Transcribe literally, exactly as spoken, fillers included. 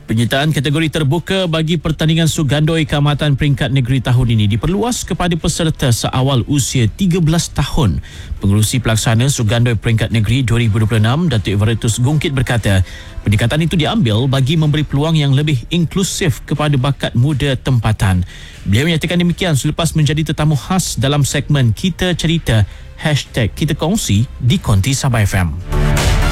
Penyertaan kategori terbuka bagi pertandingan Sugandoi Keamatan Peringkat Negeri tahun ini diperluas kepada peserta seawal usia tiga belas tahun. Pengerusi pelaksana Sugandoi Peringkat Negeri dua ribu dua puluh enam, Datuk Evaritus Gungkit berkata, pendekatan itu diambil bagi memberi peluang yang lebih inklusif kepada bakat muda tempatan. Beliau menyatakan demikian selepas menjadi tetamu khas dalam segmen Kita Cerita Hashtag Kita Kongsi di Konti Sabah F M.